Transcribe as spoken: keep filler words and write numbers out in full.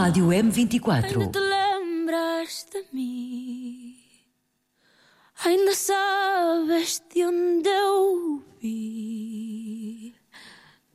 Rádio M vinte e quatro. Ainda te lembras de mim? Ainda sabes de onde eu vi?